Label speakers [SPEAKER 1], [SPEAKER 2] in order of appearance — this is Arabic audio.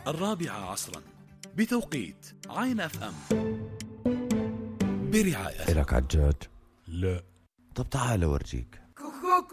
[SPEAKER 1] 4 بتوقيت عين اف ام، برعاية
[SPEAKER 2] إلك عجاج؟
[SPEAKER 1] لا.
[SPEAKER 2] طب تعال أورجيك.